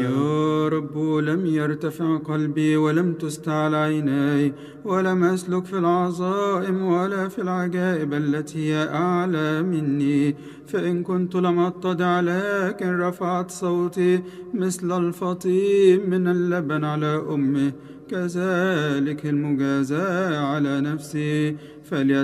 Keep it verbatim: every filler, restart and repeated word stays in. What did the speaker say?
يا رب لم يرتفع قلبي ولم تستعل عيناي، ولم أسلك في العظائم ولا في العجائب التي هي أعلى مني. فإن كنت لم أتضع لكن رفعت صوتي مثل الفطيم من اللبن على أمه، كذلك المجازاة على نفسي. فليت